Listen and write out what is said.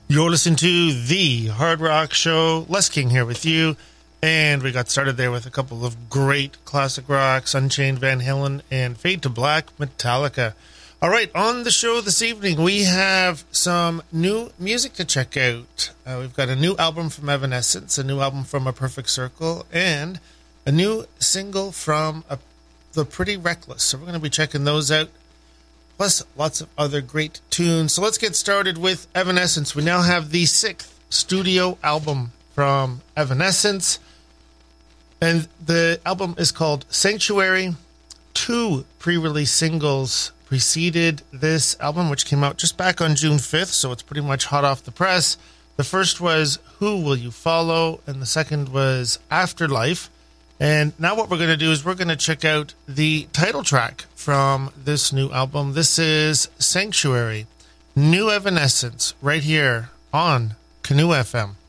You're listening to the Hard Rock Show. Les King here with you. And we got started there with a couple of great classic rocks, Unchained, Van Halen, and Fade to Black, Metallica. All right, on the show this evening, we have some new music to check out. We've got a new album from Evanescence, a new album from A Perfect Circle, and a new single from The Pretty Reckless. So we're going to be checking those out, plus lots of other great tunes. So let's get started with Evanescence. We now have the 6th studio album from Evanescence, and the album is called Sanctuary. 2 pre-release singles preceded this album, which came out just back on June 5th, so it's pretty much hot off the press. The first was Who Will You Follow, and the second was Afterlife. And now what we're going to do is we're going to check out the title track from this new album. This is Sanctuary, New Evanescence, right here on Canoe FM.